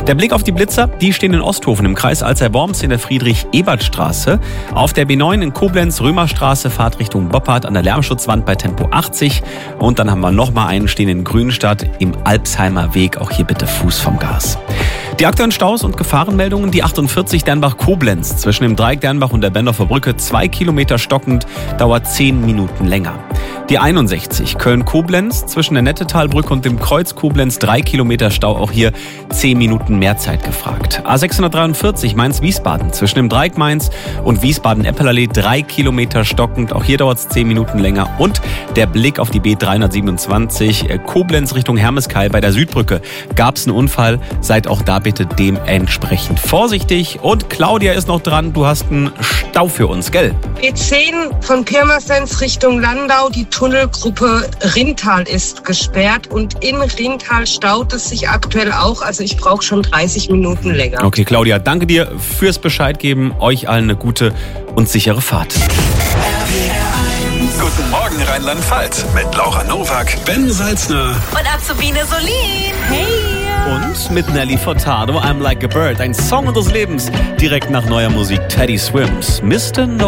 Der Blick auf die Blitzer, die stehen in Osthofen im Kreis Alzey-Worms in der Friedrich-Ebert-Straße. Auf der B9 in Koblenz, Römerstraße, Fahrt Richtung Boppard an der Lärmschutzwand bei Tempo 80. Und dann haben wir nochmal einen stehen in Grünstadt im Alpsheimer Weg. Auch hier bitte Fuß vom Gas. Die aktuellen Staus und Gefahrenmeldungen, die 48 Dernbach-Koblenz zwischen dem Dreieck Dernbach und der Bendorfer Brücke 2 Kilometer stockend, dauert 10 Minuten länger. Die 61 Köln-Koblenz zwischen der Nettetalbrücke und dem Kreuz Koblenz 3 Kilometer Stau, auch hier 10 Minuten mehr Zeit gefragt. A643 Mainz-Wiesbaden zwischen dem Dreieck Mainz und Wiesbaden-Eppelallee 3 Kilometer stockend, auch hier dauert es 10 Minuten länger. Und der Blick auf die B327 Koblenz Richtung Hermeskeil bei der Südbrücke. Gab es einen Unfall, seid auch da bitte dementsprechend vorsichtig. Und Claudia ist noch dran, du hast einen Stau für uns, gell? B10 von Pirmasens Richtung Landau, die Tunnelgruppe Rintal ist gesperrt und in Rintal staut es sich aktuell auch, also ich brauche schon 30 Minuten länger. Okay, Claudia, danke dir fürs Bescheid geben. Euch allen eine gute und sichere Fahrt. Guten Morgen Rheinland-Pfalz mit Laura Nowak, Ben Salzner und Azubine Solin. Hey! Und mit Nelly Furtado, I'm Like a Bird, ein Song unseres Lebens, direkt nach neuer Musik Teddy Swims. Mr.